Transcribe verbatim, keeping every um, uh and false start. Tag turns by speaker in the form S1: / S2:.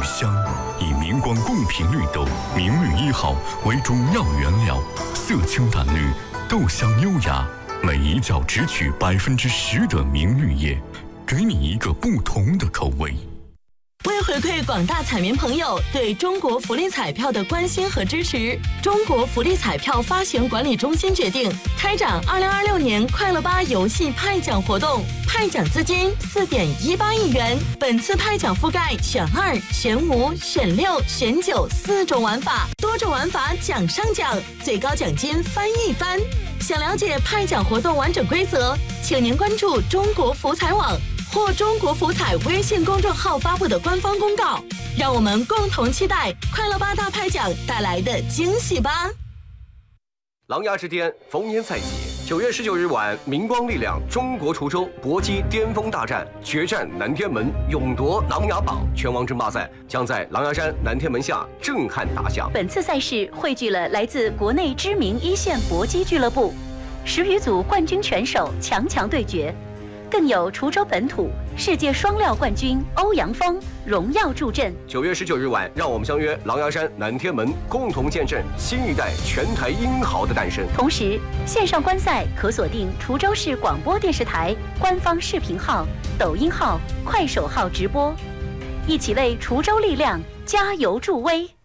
S1: 香。以明光贡品绿豆明绿一号为主要原料，色清淡绿，豆香优雅，每一角只取百分之十的明绿叶，给你一个不同的口味。
S2: 为回馈广大彩民朋友对中国福利彩票的关心和支持，中国福利彩票发行管理中心决定开展二零二六年快乐吧游戏派奖活动，派奖资金四点一八亿元。本次派奖覆盖选二、选五、选六、选九四种玩法，多种玩法奖上奖，最高奖金翻一番。想了解派奖活动完整规则，请您关注中国福彩网或中国福彩微信公众号发布的官方公告，让我们共同期待快乐吧大派奖带来的惊喜吧。
S3: 琅琊之巅逢年赛季，九月十九日晚，明光力量中国滁州搏击巅峰大战，决战南天门，勇夺琅琊榜。拳王争霸赛将在琅琊山南天门下震撼打响。
S4: 本次赛事汇聚了来自国内知名一线搏击俱乐部十余组冠军拳手强强对决，更有滁州本土世界双料冠军欧阳锋荣耀助阵。
S3: 九月十九日晚，让我们相约琅琊山南天门，共同见证新一代拳台英豪的诞生。
S4: 同时，线上观赛可锁定滁州市广播电视台官方视频号、抖音号、快手号直播，一起为滁州力量加油助威。